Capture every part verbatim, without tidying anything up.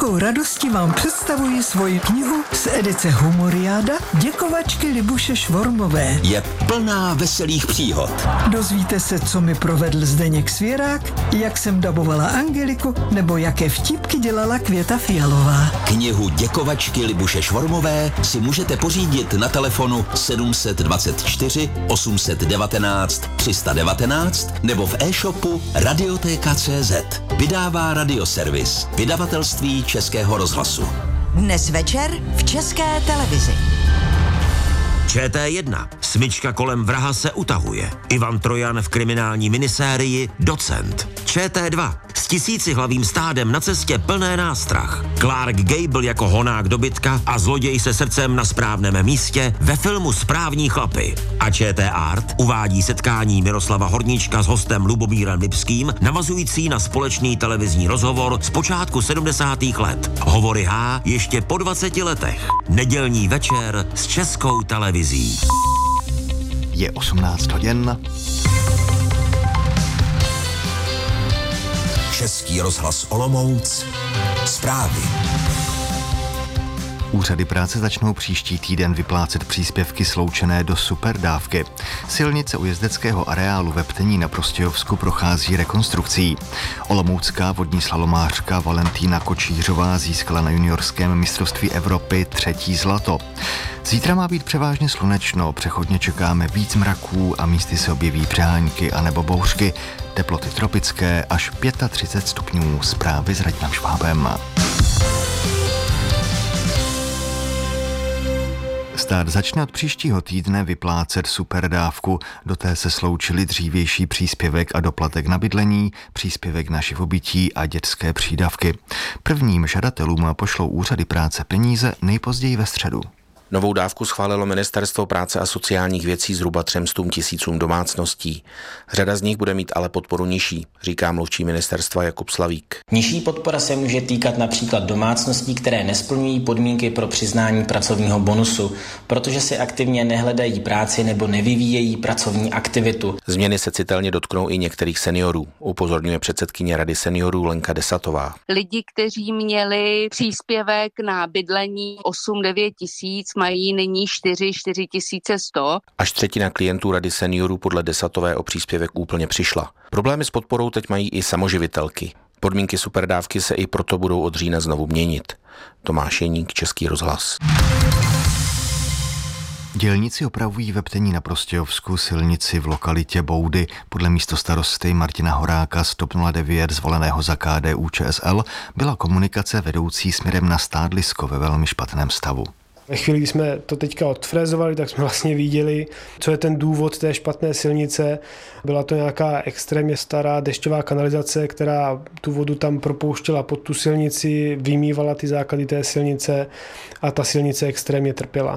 velkou radostí vám představuji svoji knihu z edice Humoriáda Děkovačky Libuše Švormové. Je plná veselých příhod. Dozvíte se, co mi provedl Zdeněk Svěrák, jak jsem dabovala Angeliku, nebo jaké vtipky dělala Květa Fialová. Knihu Děkovačky Libuše Švormové si můžete pořídit na telefonu sedm dvacet čtyři osm devatenáct tři sta devatenáct nebo v e-shopu Radiotéka tečka cé zet. Vydává Radioservis, vydavatelství Českého rozhlasu. Dnes večer v České televizi. Č T jedna. Smyčka kolem vraha se utahuje. Ivan Trojan v kriminální minisérii Docent. Č T dva. S tisícihlavým stádem na cestě plné nástrah. Clark Gable jako honák dobytka a zloděj se srdcem na správném místě ve filmu Správní chlapy. A Č T Art uvádí setkání Miroslava Horníčka s hostem Lubomírem Lipským, navazující na společný televizní rozhovor z počátku sedmdesátých let. Hovory H ještě po dvaceti letech. Nedělní večer s Českou televizí. Je osmnáct hodin. Český rozhlas Olomouc. Zprávy. Úřady práce začnou příští týden vyplácet příspěvky sloučené do superdávky. Silnice u jezdeckého areálu ve Ptení na Prostějovsku prochází rekonstrukcí. Olomoucká vodní slalomářka Valentína Kočířová získala na juniorském mistrovství Evropy třetí zlato. Zítra má být převážně slunečno, přechodně čekáme víc mraků a místy se objeví přehánky anebo bouřky. Teploty tropické až třicet pět stupňů. Zprávy s Radimem Švábem. Stát začne od příštího týdne vyplácet superdávku. Do té se sloučily dřívější příspěvek a doplatek na bydlení, příspěvek na živobytí a dětské přídavky. Prvním žadatelům pošlou úřady práce peníze nejpozději ve středu. Novou dávku schválilo Ministerstvo práce a sociálních věcí zhruba třem stům tisícům domácností. Řada z nich bude mít ale podporu nižší, říká mluvčí ministerstva Jakub Slavík. Nižší podpora se může týkat například domácností, které nesplňují podmínky pro přiznání pracovního bonusu, protože si aktivně nehledají práci nebo nevyvíjejí pracovní aktivitu. Změny se citelně dotknou i některých seniorů, upozorňuje předsedkyně Rady seniorů Lenka Desatová. Lidi, kteří měli příspěvek na bydlení osm devět tisíc, mají nyní čtyři čtyři tisíce sto. Až třetina klientů Rady seniorů podle Desatové o příspěvek úplně přišla. Problémy s podporou teď mají i samoživitelky. Podmínky superdávky se i proto budou od října znovu měnit. Tomáš Jeník, Český rozhlas. Dělníci opravují ve Ptení na Prostějovsku silnici v lokalitě Boudy. Podle místostarosty Martina Horáka z TOP nula devět zvoleného za K D U Č S L byla komunikace vedoucí směrem na Stádlisko ve velmi špatném stavu. Ve chvíli, kdy jsme to teďka odfrézovali, tak jsme vlastně viděli, co je ten důvod té špatné silnice. Byla to nějaká extrémně stará dešťová kanalizace, která tu vodu tam propouštěla pod tu silnici, vymývala ty základy té silnice a ta silnice extrémně trpěla.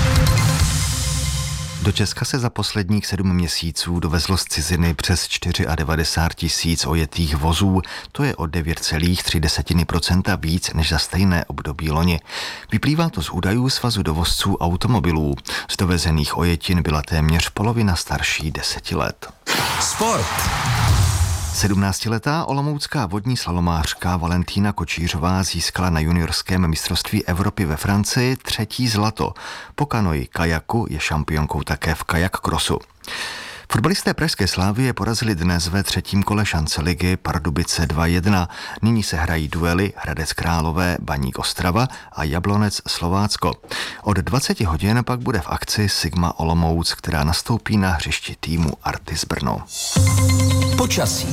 Do Česka se za posledních sedm měsíců dovezlo z ciziny přes devadesát čtyři tisíc ojetých vozů. To je o devět celá tři procenta víc než za stejné období loni. Vyplývá to z údajů Svazu dovozců automobilů. Z dovezených ojetin byla téměř polovina starší deseti let. Sport. sedmnáctiletá olomoucká vodní slalomářka Valentína Kočířová získala na juniorském mistrovství Evropy ve Francii třetí zlato. Po kanoji kajaku je šampionkou také v kajak krosu. Fotbalisté pražské Slavie porazili dnes ve třetím kole šance ligy Pardubice dva jedna. Nyní se hrají duely Hradec Králové, Baník Ostrava a Jablonec Slovácko. Od dvaceti hodin pak bude v akci Sigma Olomouc, která nastoupí na hřišti týmu Artis Brno. Počasí.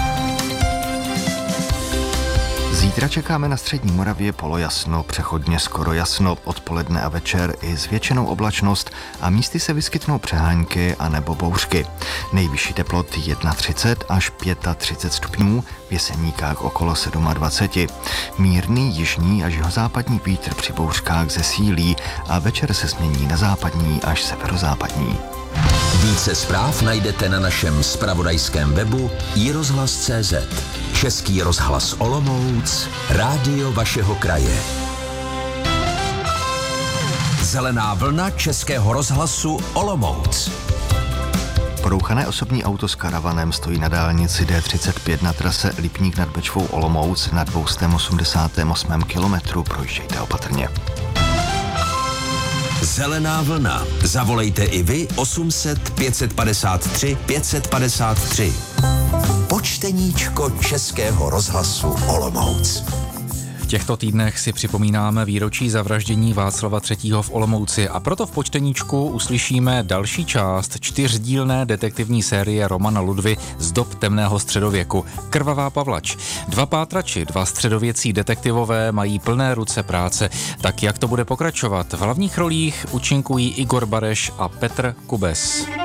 Zítra čekáme na střední Moravě polojasno, přechodně skoro jasno, odpoledne a večer i zvětšenou oblačnost a místy se vyskytnou přehánky a nebo bouřky. Nejvyšší teploty třicet jedna až třicet pět stupňů, v Jeseníkách okolo dvacet sedm. Mírný jižní až jihozápadní vítr při bouřkách zesílí a večer se změní na západní až severozápadní. Více zpráv najdete na našem zpravodajském webu i rozhlas tečka cé zet. Český rozhlas Olomouc, rádio vašeho kraje. Zelená vlna Českého rozhlasu Olomouc. Porouchané osobní auto s karavanem stojí na dálnici D třicet pět na trase Lipník nad Bečvou Olomouc na dvě stě osmdesát osm kilometrů. Projíždějte opatrně. Zelená vlna. Zavolejte i vy osm set pět padesát tři pět padesát tři. Počteníčko Českého rozhlasu Olomouc. V těchto týdnech si připomínáme výročí zavraždění Václava třetího v Olomouci a proto v Počteníčku uslyšíme další část čtyřdílné detektivní série Romana Ludvy z dob temného středověku. Krvavá Pavlač. Dva pátrači, dva středověcí detektivové mají plné ruce práce. Tak jak to bude pokračovat? V hlavních rolích účinkují Igor Bareš a Petr Kubes.